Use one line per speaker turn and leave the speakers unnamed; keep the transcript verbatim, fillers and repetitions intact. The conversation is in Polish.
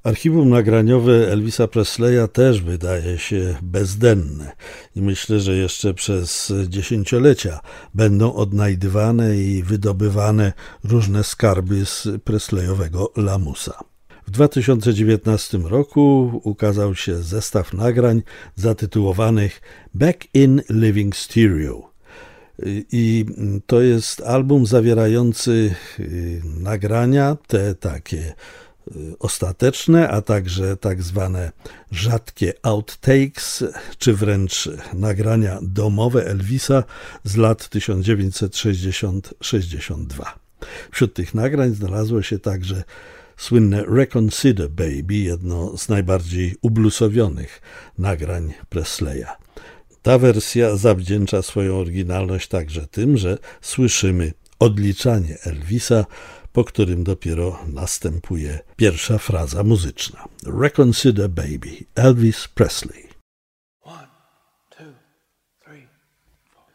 Archiwum nagraniowe Elvisa Presleya też wydaje się bezdenne i myślę, że jeszcze przez dziesięciolecia będą odnajdywane i wydobywane różne skarby z Presleyowego lamusa. W dwa tysiące dziewiętnastym roku ukazał się zestaw nagrań zatytułowanych Back in Living Stereo. I to jest album zawierający nagrania, te takie ostateczne, a także tak zwane rzadkie outtakes, czy wręcz nagrania domowe Elvisa z lat tysiąc dziewięćset sześćdziesiąt do sześćdziesiątego drugiego. Wśród tych nagrań znalazło się także słynne Reconsider Baby, jedno z najbardziej ublusowionych nagrań Presleya. Ta wersja zawdzięcza swoją oryginalność także tym, że słyszymy odliczanie Elvisa, po którym dopiero następuje pierwsza fraza muzyczna. Reconsider Baby, Elvis Presley.
One, two, three.